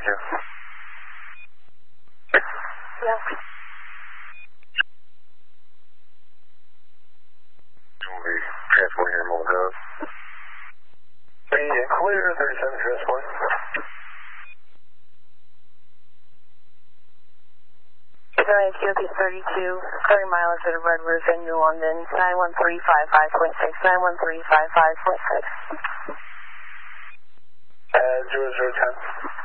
thank you. Yeah. We'll be transporting your mobile hub. Clear 37 transport. Right, QP 32, clearing mileage at a red roof in New London, 91355.6, 91355.6. 0010.